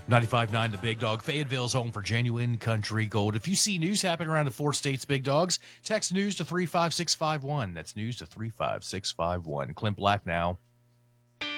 95.9 The Big Dog. Fayetteville's home for genuine country gold. If you see news happening around the four states, Big Dogs, text news to 35651. That's news to 35651. Clint Black now